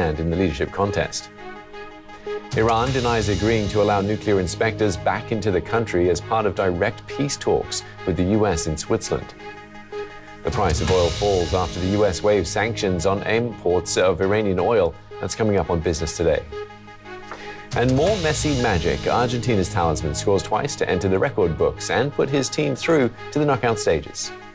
stand in the leadership contest. Iran denies agreeing to allow nuclear inspectors back into the country as part of direct peace talks with the US in Switzerland. The price of oil falls after the US waived sanctions on imports of Iranian oil. That's coming up on Business Today. And more Messi magic. Argentina's talisman scores twice to enter the record books and put his team through to the knockout stages.